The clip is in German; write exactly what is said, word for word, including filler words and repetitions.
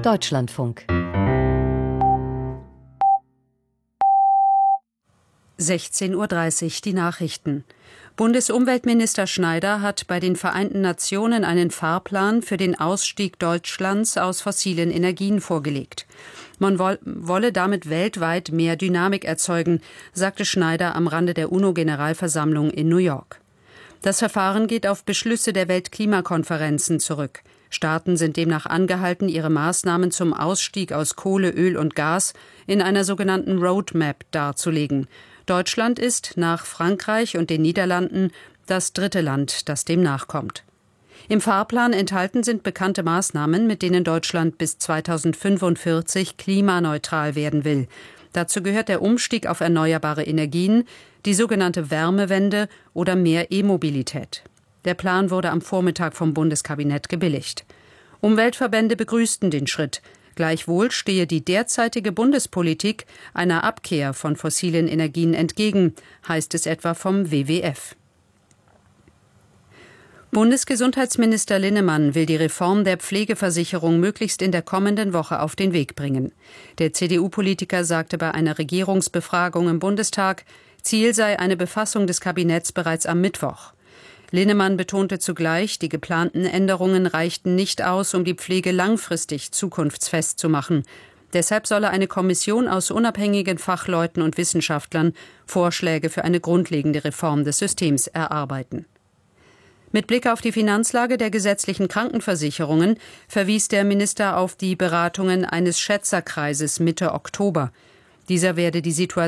Deutschlandfunk. sechzehn Uhr dreißig, die Nachrichten. Bundesumweltminister Schneider hat bei den Vereinten Nationen einen Fahrplan für den Ausstieg Deutschlands aus fossilen Energien vorgelegt. Man wolle damit weltweit mehr Dynamik erzeugen, sagte Schneider am Rande der UNO-Generalversammlung in New York. Das Verfahren geht auf Beschlüsse der Weltklimakonferenzen zurück. Staaten sind demnach angehalten, ihre Maßnahmen zum Ausstieg aus Kohle, Öl und Gas in einer sogenannten Roadmap darzulegen. Deutschland ist nach Frankreich und den Niederlanden das dritte Land, das dem nachkommt. Im Fahrplan enthalten sind bekannte Maßnahmen, mit denen Deutschland bis zweitausendfünfundvierzig klimaneutral werden will. Dazu gehört der Umstieg auf erneuerbare Energien, die sogenannte Wärmewende oder mehr E-Mobilität. Der Plan wurde am Vormittag vom Bundeskabinett gebilligt. Umweltverbände begrüßten den Schritt. Gleichwohl stehe die derzeitige Bundespolitik einer Abkehr von fossilen Energien entgegen, heißt es etwa vom W W F. Bundesgesundheitsminister Linnemann will die Reform der Pflegeversicherung möglichst in der kommenden Woche auf den Weg bringen. Der C D U-Politiker sagte bei einer Regierungsbefragung im Bundestag, Ziel sei eine Befassung des Kabinetts bereits am Mittwoch. Linnemann betonte zugleich, die geplanten Änderungen reichten nicht aus, um die Pflege langfristig zukunftsfest zu machen. Deshalb solle eine Kommission aus unabhängigen Fachleuten und Wissenschaftlern Vorschläge für eine grundlegende Reform des Systems erarbeiten. Mit Blick auf die Finanzlage der gesetzlichen Krankenversicherungen verwies der Minister auf die Beratungen eines Schätzerkreises Mitte Oktober. Dieser werde die Situation